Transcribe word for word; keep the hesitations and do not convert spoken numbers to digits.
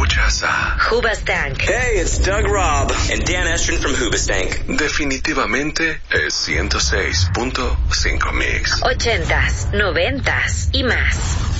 Escuchas a Hoobastank. Hey, it's Doug Robb and Dan Estrin from Hoobastank. Definitivamente es ciento seis punto cinco Mix. Ochentas, noventas y más.